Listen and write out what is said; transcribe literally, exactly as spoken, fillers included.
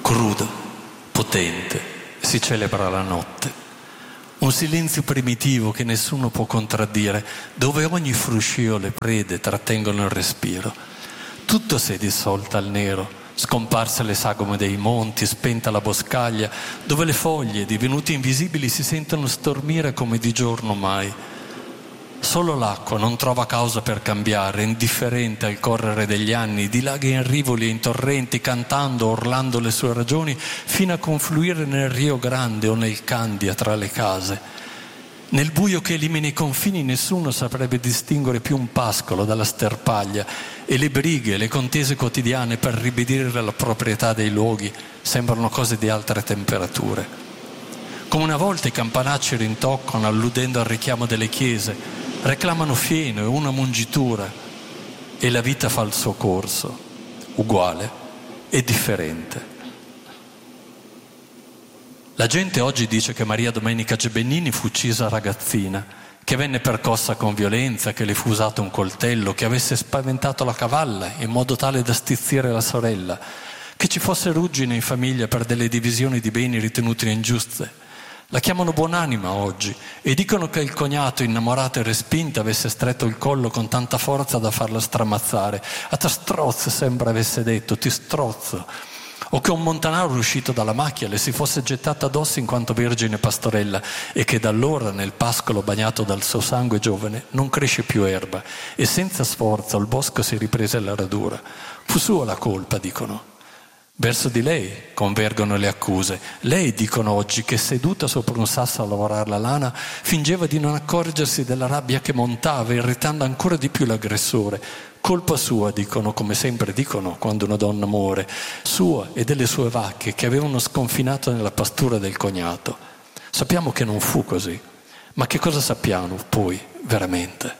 crudo, potente, si celebra la notte. Un silenzio primitivo che nessuno può contraddire, dove ogni fruscio le prede trattengono il respiro. Tutto si è dissolto al nero, scomparse le sagome dei monti, spenta la boscaglia, dove le foglie, divenute invisibili, si sentono stormire come di giorno mai. Solo l'acqua non trova causa per cambiare, indifferente al correre degli anni, dilaga in rivoli e in torrenti, cantando, urlando le sue ragioni, fino a confluire nel Rio Grande o nel Candia tra le case. Nel buio che elimina i confini nessuno saprebbe distinguere più un pascolo dalla sterpaglia, e le brighe, le contese quotidiane per ribadire la proprietà dei luoghi sembrano cose di altre temperature. Come una volta i campanacci rintoccano alludendo al richiamo delle chiese, reclamano fieno e una mungitura, e la vita fa il suo corso, uguale e differente. La gente oggi dice che Maria Domenica Gebennini fu uccisa ragazzina, che venne percossa con violenza, che le fu usato un coltello, che avesse spaventato la cavalla in modo tale da stizzire la sorella, che ci fosse ruggine in famiglia per delle divisioni di beni ritenute ingiuste. La chiamano buonanima oggi e dicono che il cognato, innamorato e respinto, avesse stretto il collo con tanta forza da farla stramazzare. A te strozzo, sembra avesse detto, ti strozzo. O che un montanaro uscito dalla macchia le si fosse gettato addosso in quanto vergine pastorella, e che da allora nel pascolo bagnato dal suo sangue giovane non cresce più erba, e senza sforzo il bosco si riprese alla radura. Fu sua la colpa, dicono. Verso di lei convergono le accuse. Lei, dicono oggi, che seduta sopra un sasso a lavorare la lana, fingeva di non accorgersi della rabbia che montava, irritando ancora di più l'aggressore. Colpa sua, dicono, come sempre dicono quando una donna muore, sua e delle sue vacche che avevano sconfinato nella pastura del cognato. Sappiamo che non fu così, ma che cosa sappiamo poi veramente?